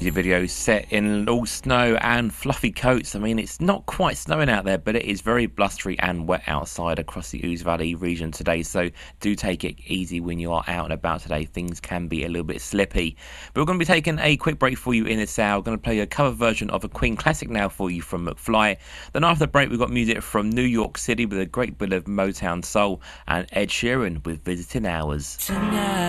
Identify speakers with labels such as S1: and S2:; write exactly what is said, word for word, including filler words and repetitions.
S1: music video set in all snow and fluffy coats. I mean, it's not quite snowing out there, but it is very blustery and wet outside across the Ouse Valley region today, so do take it easy when you are out and about today. Things can be a little bit slippy. But we're going to be taking a quick break for you in this hour. We're going to play a cover version of a Queen classic now for you from McFly. Then after the break, we've got music from New York City with a great bit of Motown soul, and Ed Sheeran with Visiting Hours. Tonight.